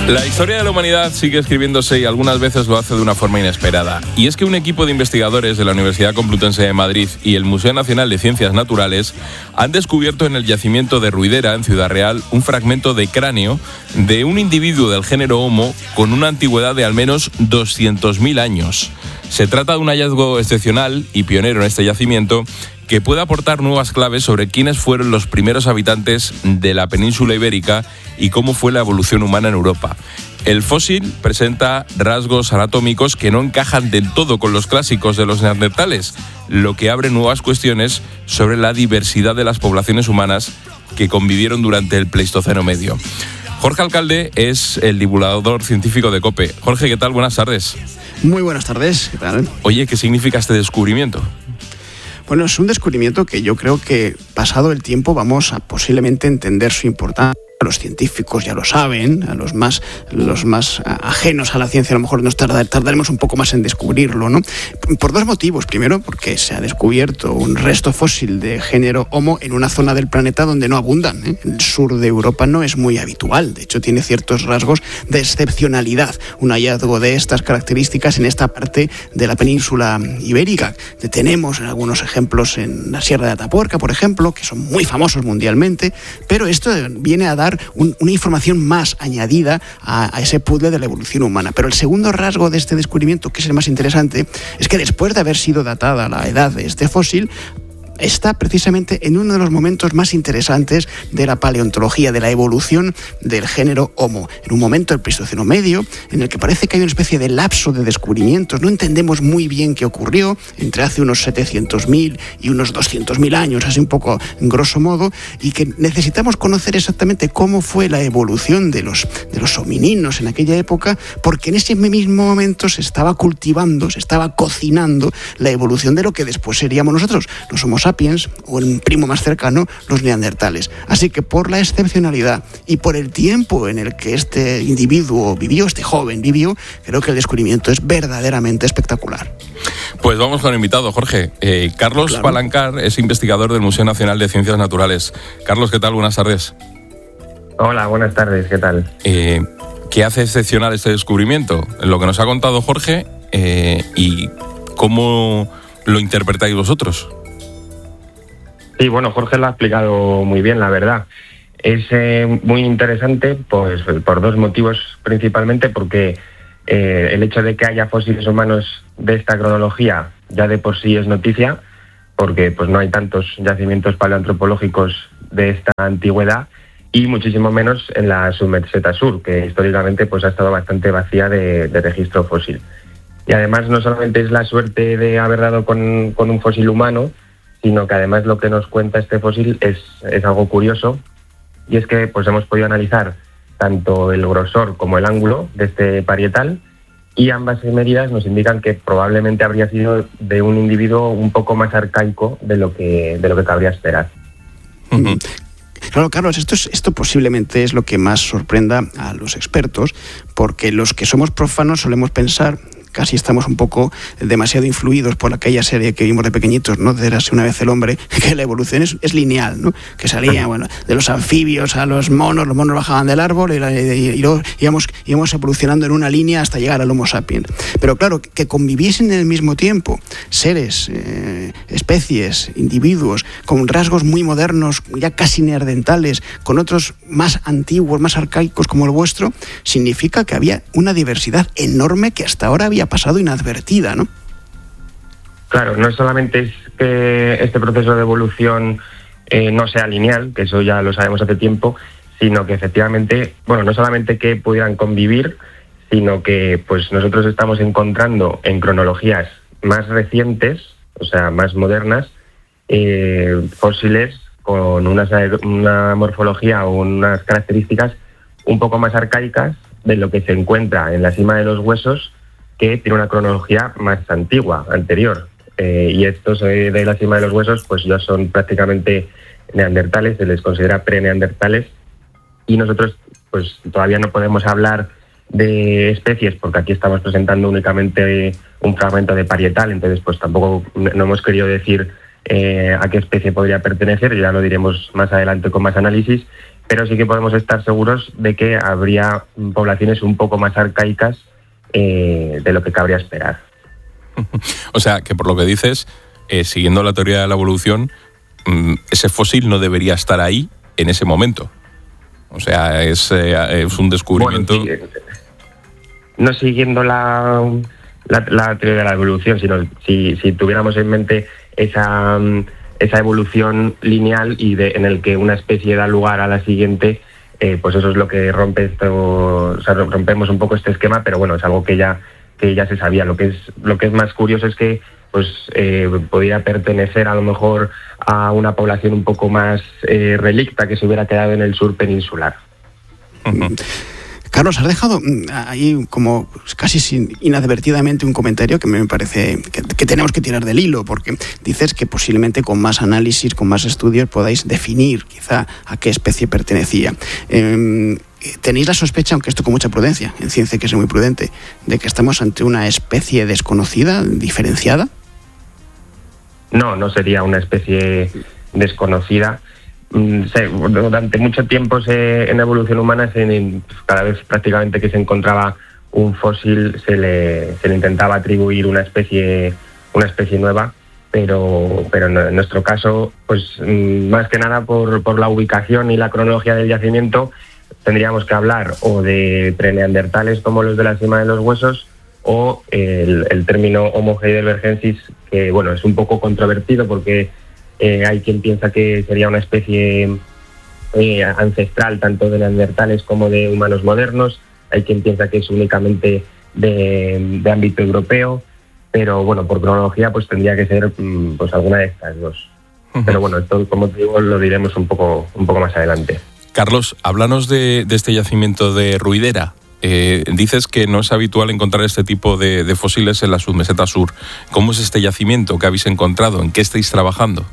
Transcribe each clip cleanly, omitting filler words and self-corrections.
La historia de la humanidad sigue escribiéndose y algunas veces lo hace de una forma inesperada. Y es que un equipo de investigadores de la Universidad Complutense de Madrid y el Museo Nacional de Ciencias Naturales han descubierto en el yacimiento de Ruidera, en Ciudad Real, un fragmento de cráneo de un individuo del género Homo con una antigüedad de al menos 200.000 años. Se trata de un hallazgo excepcional y pionero en este yacimiento que puede aportar nuevas claves sobre quiénes fueron los primeros habitantes de la península ibérica y cómo fue la evolución humana en Europa. El fósil presenta rasgos anatómicos que no encajan del todo con los clásicos de los neandertales, lo que abre nuevas cuestiones sobre la diversidad de las poblaciones humanas que convivieron durante el Pleistoceno medio. Jorge Alcalde es el divulgador científico de COPE. Jorge, ¿qué tal? Buenas tardes. Muy buenas tardes, ¿qué tal? Oye, ¿qué significa este descubrimiento? Bueno, es un descubrimiento que yo creo que, pasado el tiempo, vamos a posiblemente entender su importancia. Los científicos ya lo saben, a los más ajenos a la ciencia a lo mejor nos tardaremos un poco más en descubrirlo, ¿no? Por dos motivos. Primero, porque se ha descubierto un resto fósil de género Homo en una zona del planeta donde no abundan, ¿eh? El sur de Europa no es muy habitual, de hecho tiene ciertos rasgos de excepcionalidad. Un hallazgo de estas características en esta parte de la península ibérica. Tenemos algunos ejemplos en la Sierra de Atapuerca, por ejemplo, que son muy famosos mundialmente, pero esto viene a dar una información más añadida a ese puzzle de la evolución humana. Pero el segundo rasgo de este descubrimiento, que es el más interesante, es que después de haber sido datada la edad de este fósil, está precisamente en uno de los momentos más interesantes de la paleontología, de la evolución del género Homo. En un momento del Pleistoceno medio, en el que parece que hay una especie de lapso de descubrimientos. No entendemos muy bien qué ocurrió entre hace unos 700.000 y unos 200.000 años, así un poco en grosso modo, y que necesitamos conocer exactamente cómo fue la evolución de los homininos en aquella época, porque en ese mismo momento se estaba cultivando, se estaba cocinando la evolución de lo que después seríamos nosotros, los Homo sapiens, o el primo más cercano, los neandertales. Así que por la excepcionalidad y por el tiempo en el que este individuo vivió, este joven vivió, creo que el descubrimiento es verdaderamente espectacular. Pues vamos con el invitado, Jorge. Carlos Palancar es investigador del Museo Nacional de Ciencias Naturales. Carlos, ¿qué tal? Buenas tardes. Hola, buenas tardes, ¿qué tal? ¿Qué hace excepcional este descubrimiento? Lo que nos ha contado Jorge y cómo lo interpretáis vosotros. Sí, bueno, Jorge lo ha explicado muy bien, la verdad. Es muy interesante pues por dos motivos principalmente, porque el hecho de que haya fósiles humanos de esta cronología ya de por sí es noticia, porque pues no hay tantos yacimientos paleoantropológicos de esta antigüedad y muchísimo menos en la submeseta sur, que históricamente pues ha estado bastante vacía de registro fósil. Y además no solamente es la suerte de haber dado con un fósil humano, sino que además lo que nos cuenta este fósil es algo curioso, y es que pues hemos podido analizar tanto el grosor como el ángulo de este parietal, y ambas medidas nos indican que probablemente habría sido de un individuo un poco más arcaico de lo que cabría esperar. Uh-huh. Claro, Carlos, esto posiblemente es lo que más sorprenda a los expertos, porque los que somos profanos solemos pensar, casi estamos un poco demasiado influidos por aquella serie que vimos de pequeñitos, ¿no? De Érase una vez el hombre, que la evolución es lineal, ¿no? Que salía, bueno, de los anfibios a los monos bajaban del árbol y luego íbamos evolucionando en una línea hasta llegar al Homo sapiens. Pero claro, que conviviesen en el mismo tiempo seres, especies, individuos, con rasgos muy modernos, ya casi neandertales, con otros más antiguos, más arcaicos como el vuestro, significa que había una diversidad enorme que hasta ahora había pasado inadvertida, ¿no? Claro, no solamente es que este proceso de evolución no sea lineal, que eso ya lo sabemos hace tiempo, sino que efectivamente, bueno, no solamente que pudieran convivir, sino que pues nosotros estamos encontrando en cronologías más recientes, o sea, más modernas, fósiles con una morfología o unas características un poco más arcaicas de lo que se encuentra en la cima de los huesos, que tiene una cronología más antigua, anterior. Y estos de la cima de los huesos pues ya son prácticamente neandertales, se les considera pre-neandertales, y nosotros pues todavía no podemos hablar de especies porque aquí estamos presentando únicamente un fragmento de parietal, entonces pues tampoco no hemos querido decir a qué especie podría pertenecer, ya lo diremos más adelante con más análisis, pero sí que podemos estar seguros de que habría poblaciones un poco más arcaicas de lo que cabría esperar. O sea, que por lo que dices, siguiendo la teoría de la evolución, ese fósil no debería estar ahí en ese momento. O sea, es un descubrimiento... Bueno, sí, no siguiendo la teoría de la evolución, sino si tuviéramos en mente esa evolución lineal y en el que una especie da lugar a la siguiente, pues eso es lo que rompe esto, o sea, rompemos un poco este esquema, pero bueno, es algo que ya se sabía. Lo que es más curioso es que pues podría pertenecer a lo mejor a una población un poco más relicta que se hubiera quedado en el sur peninsular. Uh-huh. Carlos, has dejado ahí como casi inadvertidamente un comentario que me parece que tenemos que tirar del hilo, porque dices que posiblemente con más análisis, con más estudios podáis definir quizá a qué especie pertenecía. ¿Tenéis la sospecha, aunque esto con mucha prudencia, en ciencia hay que ser muy prudente, de que estamos ante una especie desconocida, diferenciada? No sería una especie desconocida. Durante mucho tiempo en evolución humana, cada vez prácticamente que se encontraba un fósil se le intentaba atribuir una especie nueva, pero en nuestro caso, pues más que nada por la ubicación y la cronología del yacimiento, tendríamos que hablar o de preneandertales como los de la cima de los huesos, o el término Homo heidelbergensis, que bueno, es un poco controvertido porque hay quien piensa que sería una especie ancestral tanto de neandertales como de humanos modernos. Hay quien piensa que es únicamente de ámbito europeo, pero bueno, por cronología pues tendría que ser pues alguna de estas dos. Uh-huh. Pero bueno, esto, como te digo, lo diremos un poco más adelante. Carlos, háblanos de este yacimiento de Ruidera. Dices que no es habitual encontrar este tipo de fósiles en la submeseta sur. ¿Cómo es este yacimiento que habéis encontrado? ¿En qué estáis trabajando?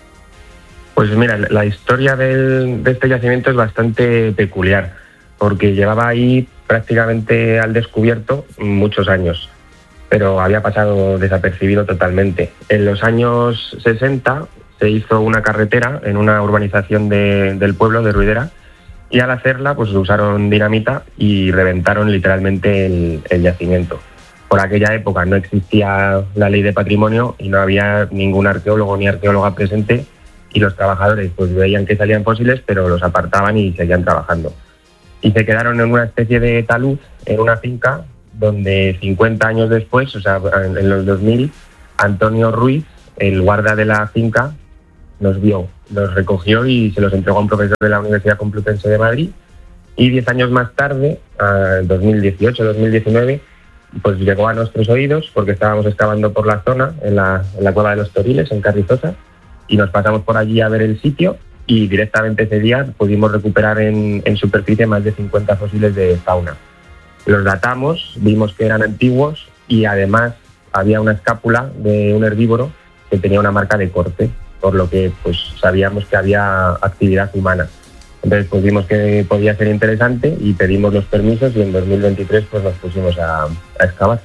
Pues mira, la historia de este yacimiento es bastante peculiar, porque llevaba ahí prácticamente al descubierto muchos años, pero había pasado desapercibido totalmente. En los años 60 se hizo una carretera en una urbanización del pueblo de Ruidera, y al hacerla pues usaron dinamita y reventaron literalmente el yacimiento. Por aquella época no existía la ley de patrimonio y no había ningún arqueólogo ni arqueóloga presente, y los trabajadores pues veían que salían fósiles, pero los apartaban y seguían trabajando. Y se quedaron en una especie de talud, en una finca, donde 50 años después, o sea, en los 2000, Antonio Ruiz, el guarda de la finca, los vio, los recogió y se los entregó a un profesor de la Universidad Complutense de Madrid. Y 10 años más tarde, en 2018-2019, pues llegó a nuestros oídos porque estábamos excavando por la zona, en la Cueva de los Toriles, en Carrizosa, y nos pasamos por allí a ver el sitio, y directamente ese día pudimos recuperar en superficie más de 50 fósiles de fauna. Los datamos, vimos que eran antiguos, y además había una escápula de un herbívoro que tenía una marca de corte, por lo que pues sabíamos que había actividad humana. Entonces pues vimos que podía ser interesante y pedimos los permisos, y en 2023 pues nos pusimos a excavar.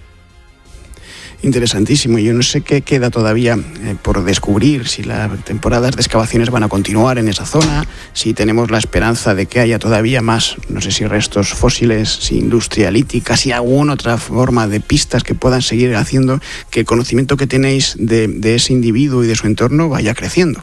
Interesantísimo. Yo no sé qué queda todavía por descubrir, si las temporadas de excavaciones van a continuar en esa zona, si tenemos la esperanza de que haya todavía más, no sé si restos fósiles, si industria lítica, si alguna otra forma de pistas que puedan seguir haciendo que el conocimiento que tenéis de ese individuo y de su entorno vaya creciendo.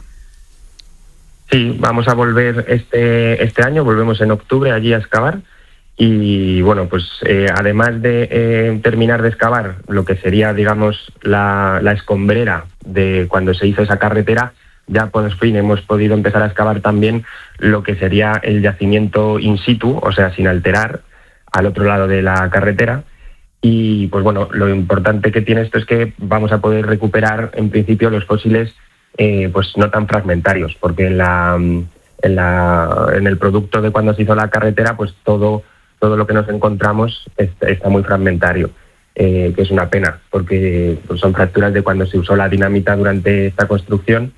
Sí, vamos a volver este año, volvemos en octubre allí a excavar. Y bueno, pues además de terminar de excavar lo que sería, digamos, la escombrera de cuando se hizo esa carretera, ya por fin hemos podido empezar a excavar también lo que sería el yacimiento in situ, o sea, sin alterar, al otro lado de la carretera. Y pues bueno, lo importante que tiene esto es que vamos a poder recuperar en principio los fósiles pues no tan fragmentarios, porque en el producto de cuando se hizo la carretera, pues todo lo que nos encontramos está muy fragmentario, que es una pena, porque pues son fracturas de cuando se usó la dinamita durante esta construcción,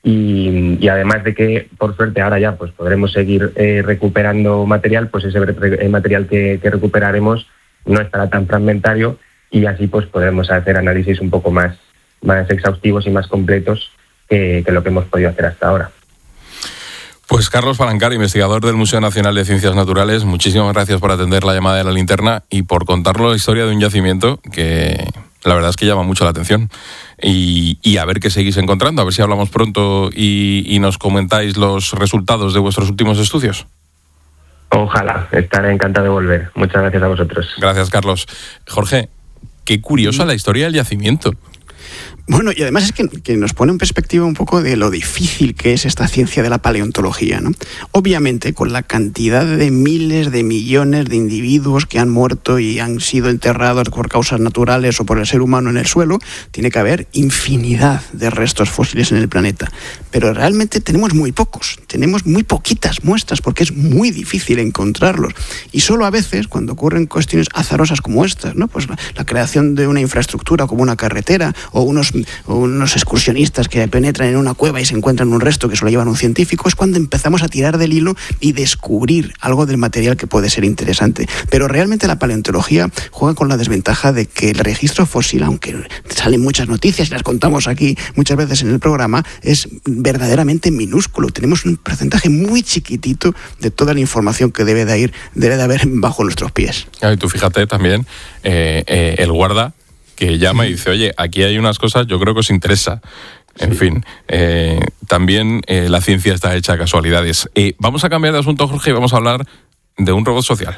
y además de que, por suerte, ahora ya pues podremos seguir recuperando material, pues ese material que recuperaremos no estará tan fragmentario, y así pues podremos hacer análisis un poco más exhaustivos y más completos que lo que hemos podido hacer hasta ahora. Pues Carlos Palancar, investigador del Museo Nacional de Ciencias Naturales, muchísimas gracias por atender la llamada de La Linterna y por contarnos la historia de un yacimiento que la verdad es que llama mucho la atención. Y a ver qué seguís encontrando, a ver si hablamos pronto y nos comentáis los resultados de vuestros últimos estudios. Ojalá, estaré encantado de volver. Muchas gracias a vosotros. Gracias, Carlos. Jorge, qué curiosa la historia del yacimiento. Bueno, y además es que nos pone en perspectiva un poco de lo difícil que es esta ciencia de la paleontología, ¿no? Obviamente, con la cantidad de miles de millones de individuos que han muerto y han sido enterrados por causas naturales o por el ser humano en el suelo, tiene que haber infinidad de restos fósiles en el planeta. Pero realmente tenemos muy pocos, tenemos muy poquitas muestras porque es muy difícil encontrarlos. Y solo a veces, cuando ocurren cuestiones azarosas como estas, ¿no? Pues la creación de una infraestructura como una carretera o unos excursionistas que penetran en una cueva y se encuentran un resto que se lo llevan un científico, es cuando empezamos a tirar del hilo y descubrir algo del material que puede ser interesante. Pero realmente la paleontología juega con la desventaja de que el registro fósil, aunque salen muchas noticias y las contamos aquí muchas veces en el programa, es verdaderamente minúsculo. Tenemos un porcentaje muy chiquitito de toda la información que debe de haber bajo nuestros pies. Y tú fíjate también, el guarda que llama y dice, oye, aquí hay unas cosas, yo creo que os interesa. En fin, también la ciencia está hecha de casualidades. Vamos a cambiar de asunto, Jorge, y vamos a hablar de un robot social.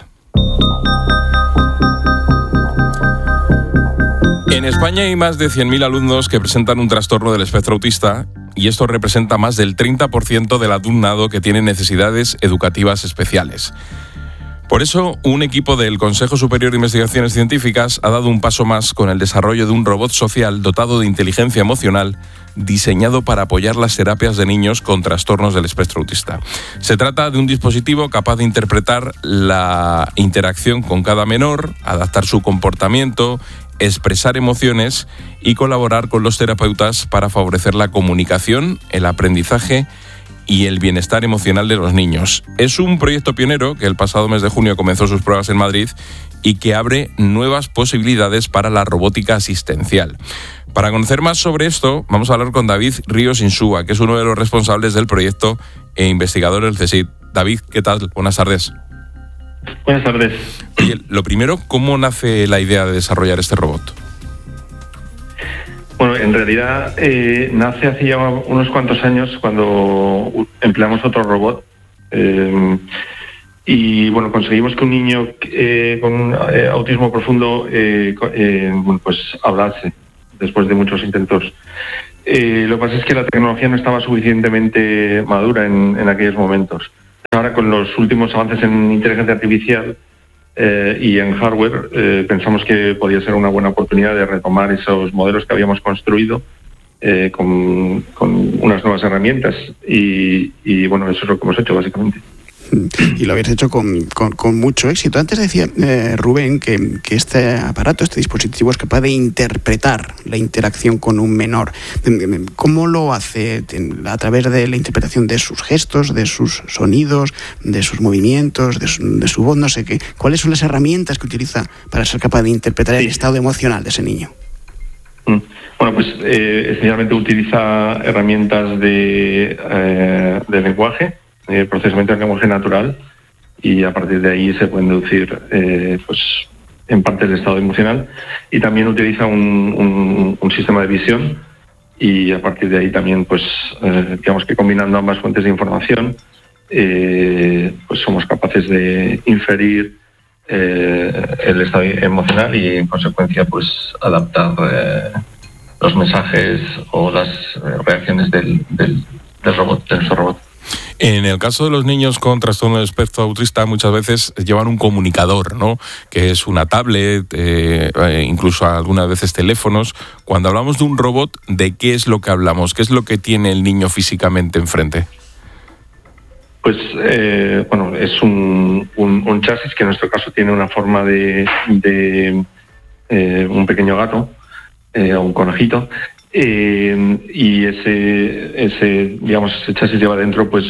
En España hay más de 100.000 alumnos que presentan un trastorno del espectro autista y esto representa más del 30% del alumnado que tiene necesidades educativas especiales. Por eso, un equipo del Consejo Superior de Investigaciones Científicas ha dado un paso más con el desarrollo de un robot social dotado de inteligencia emocional diseñado para apoyar las terapias de niños con trastornos del espectro autista. Se trata de un dispositivo capaz de interpretar la interacción con cada menor, adaptar su comportamiento, expresar emociones y colaborar con los terapeutas para favorecer la comunicación, el aprendizaje y el bienestar emocional de los niños. Es un proyecto pionero que el pasado mes de junio comenzó sus pruebas en Madrid y que abre nuevas posibilidades para la robótica asistencial. Para conocer más sobre esto, vamos a hablar con David Ríos Insúa, que es uno de los responsables del proyecto e investigador del CSIC. David, ¿qué tal? Buenas tardes. Buenas tardes. Oye, lo primero, ¿cómo nace la idea de desarrollar este robot? Bueno, en realidad nace hace ya unos cuantos años cuando empleamos otro robot y bueno, conseguimos que un niño con autismo profundo pues hablase después de muchos intentos. Lo que pasa es que la tecnología no estaba suficientemente madura en aquellos momentos. Ahora con los últimos avances en inteligencia artificial y en hardware, pensamos que podía ser una buena oportunidad de retomar esos modelos que habíamos construido con unas nuevas herramientas y bueno, eso es lo que hemos hecho básicamente. Y lo habéis hecho con mucho éxito. Antes decía Rubén que este aparato, este dispositivo es capaz de interpretar la interacción con un menor. ¿Cómo lo hace? ¿A través de la interpretación de sus gestos, de sus sonidos, de sus movimientos, de su voz? No sé qué. ¿Cuáles son las herramientas que utiliza para ser capaz de interpretar el estado emocional de ese niño? Bueno, pues esencialmente utiliza herramientas de lenguaje, procesamiento de lenguaje natural, y a partir de ahí se pueden deducir pues en parte el estado emocional, y también utiliza un sistema de visión, y a partir de ahí también pues digamos que combinando ambas fuentes de información pues somos capaces de inferir el estado emocional y en consecuencia pues adaptar los mensajes o las reacciones del robot, de nuestro robot. En el caso de los niños con trastorno del espectro autista, muchas veces llevan un comunicador, ¿no? Que es una tablet, incluso algunas veces teléfonos. Cuando hablamos de un robot, ¿de qué es lo que hablamos? ¿Qué es lo que tiene el niño físicamente enfrente? Pues, bueno, es un chasis que en nuestro caso tiene una forma de un pequeño gato o un conejito. Y ese chasis lleva dentro pues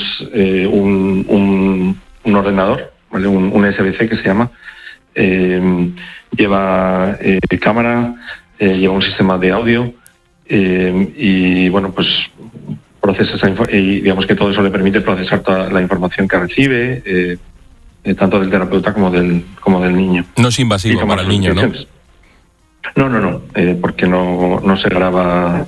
un ordenador, ¿vale? un SBC que se llama, lleva cámara, lleva un sistema de audio y bueno, pues procesa y digamos que todo eso le permite procesar toda la información que recibe, tanto del terapeuta como del niño. No es invasivo para el niño, ¿no? No, porque no se graba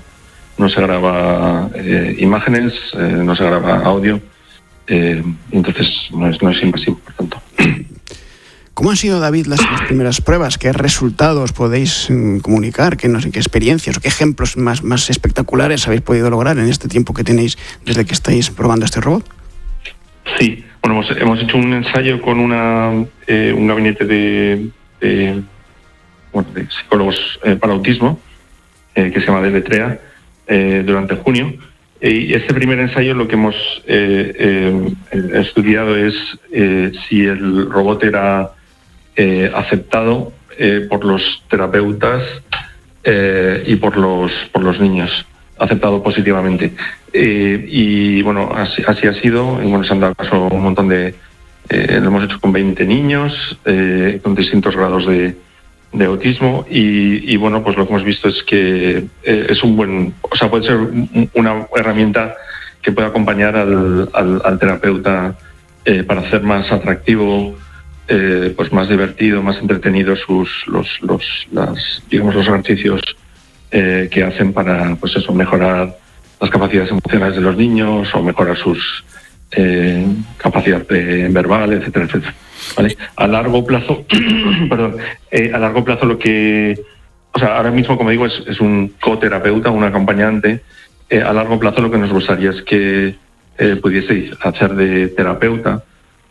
imágenes, no se graba audio, entonces no es invasivo, por tanto. ¿Cómo han sido, David, las primeras pruebas? ¿Qué resultados podéis comunicar? ¿Qué experiencias o qué ejemplos más espectaculares habéis podido lograr en este tiempo que tenéis desde que estáis probando este robot? Sí, bueno, hemos hecho un ensayo con un gabinete de psicólogos para autismo, que se llama Deletrea, durante junio. Y este primer ensayo lo que hemos estudiado es si el robot era aceptado por los terapeutas y por los niños, aceptado positivamente. Y bueno, así ha sido. Y bueno, se han dado caso un montón de... lo hemos hecho con 20 niños, con distintos grados de autismo y bueno, pues lo que hemos visto es que es puede ser una herramienta que puede acompañar al terapeuta para hacer más atractivo, pues más divertido, más entretenido los ejercicios que hacen para, pues eso, mejorar las capacidades emocionales de los niños o mejorar sus capacidad verbal, etcétera, etcétera. ¿Vale? A largo plazo, lo que, ahora mismo, como digo, es un coterapeuta, un acompañante. A largo plazo lo que nos gustaría es que pudieseis hacer de terapeuta.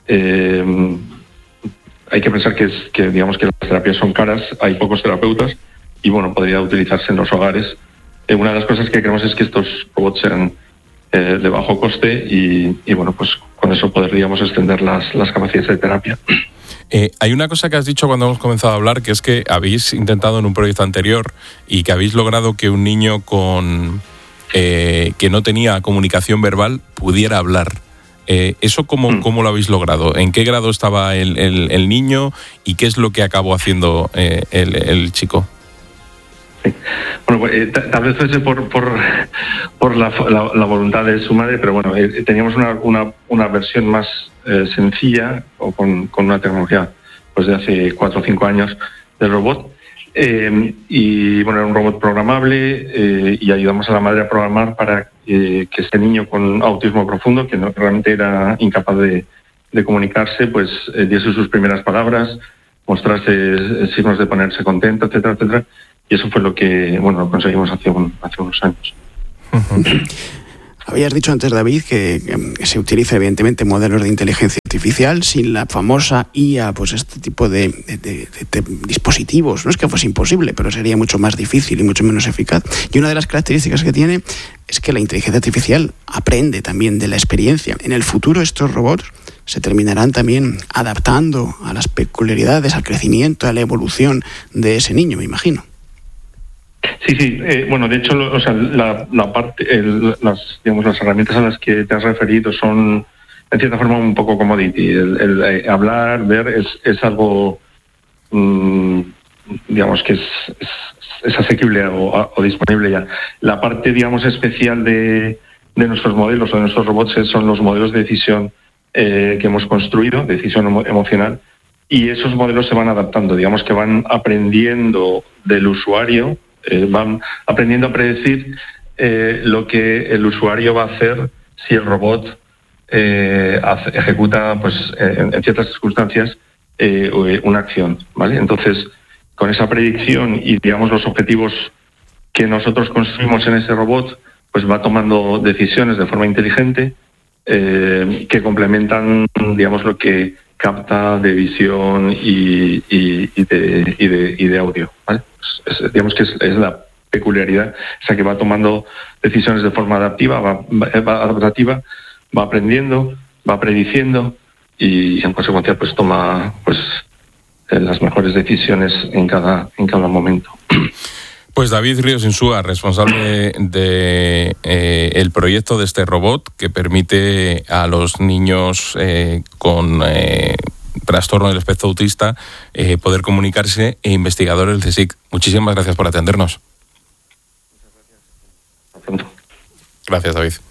Hay que pensar que digamos que las terapias son caras, hay pocos terapeutas y bueno, podría utilizarse en los hogares. Una de las cosas que queremos es que estos robots sean de bajo coste y bueno, pues con eso podríamos extender las capacidades de terapia. Hay una cosa que has dicho cuando hemos comenzado a hablar, que es que habéis intentado en un proyecto anterior y que habéis logrado que un niño que no tenía comunicación verbal pudiera hablar. ¿Eso cómo lo habéis logrado? ¿En qué grado estaba el niño y qué es lo que acabó haciendo el chico? Sí. Bueno, pues, tal vez fuese por la voluntad de su madre, pero bueno, teníamos una versión más sencilla o con una tecnología pues de hace 4 o 5 años del robot. Y bueno, era un robot programable y ayudamos a la madre a programar para que este niño con autismo profundo, que realmente era incapaz de comunicarse, pues diese sus primeras palabras, mostrase signos de ponerse contento, etcétera, etcétera. Y eso fue lo que lo conseguimos hace unos años. Habías dicho antes, David, que se utiliza evidentemente modelos de inteligencia artificial sin la famosa IA, pues este tipo de dispositivos. No es que fuese imposible, pero sería mucho más difícil y mucho menos eficaz. Y una de las características que tiene es que la inteligencia artificial aprende también de la experiencia. En el futuro estos robots se terminarán también adaptando a las peculiaridades, al crecimiento, a la evolución de ese niño, me imagino. Sí. Bueno, de hecho, la parte, las herramientas a las que te has referido son, en cierta forma, un poco commodity. El hablar, ver, es algo, digamos, que es asequible o disponible ya. La parte, digamos, especial de nuestros modelos o de nuestros robots son los modelos de decisión que hemos construido, de decisión emocional, y esos modelos se van adaptando, digamos que van aprendiendo del usuario. Van aprendiendo a predecir lo que el usuario va a hacer si el robot ejecuta, pues, en ciertas circunstancias una acción, ¿vale? Entonces, con esa predicción y, digamos, los objetivos que nosotros construimos en ese robot, pues va tomando decisiones de forma inteligente que complementan, digamos, lo que capta de visión y de audio, ¿vale? Digamos que es la peculiaridad, o sea, que va tomando decisiones de forma adaptativa, va aprendiendo, va prediciendo y en consecuencia pues toma pues las mejores decisiones en cada momento. Pues David Ríos Insúa, responsable de el proyecto de este robot que permite a los niños con trastorno del espectro autista poder comunicarse, e investigador del CSIC. Muchísimas gracias por atendernos. Gracias, David.